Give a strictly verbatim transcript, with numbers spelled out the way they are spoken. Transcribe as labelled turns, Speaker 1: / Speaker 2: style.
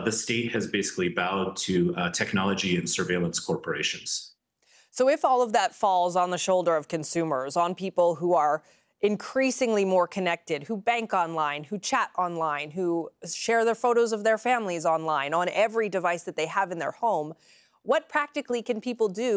Speaker 1: the state has basically bowed to uh, technology and surveillance corporations.
Speaker 2: So if all of that falls on the shoulder of consumers, on people who are increasingly more connected, who bank online, who chat online, who share their photos of their families online on every device that they have in their home, what practically can people do